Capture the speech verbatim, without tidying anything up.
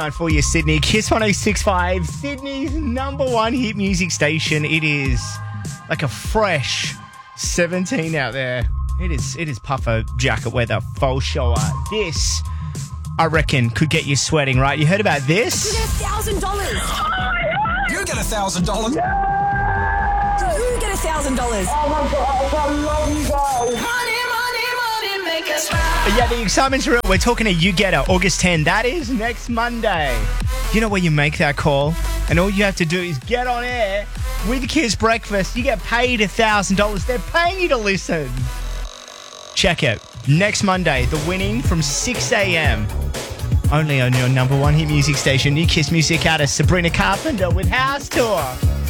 For you, Sydney. Kiss one oh six point five, Sydney's number one hit music station. It is like a fresh seventeen out there. It is it is puffer jacket weather, faux shower. This, I reckon, could get you sweating, right? You heard about this? You get a thousand dollars. You get a thousand dollars. You get a thousand dollars. Oh my gosh, I love you guys. Money, money, money, make us smile. Yeah, the excitement's real. We're talking to You Get It, August tenth. That is next Monday. You know where you make that call? And all you have to do is get on air with Kiss Breakfast. You get paid one thousand dollars. They're paying you to listen. Check it. Next Monday, the winning from six a.m. Only on your number one hit music station. New Kiss music artist Sabrina Carpenter with House Tour.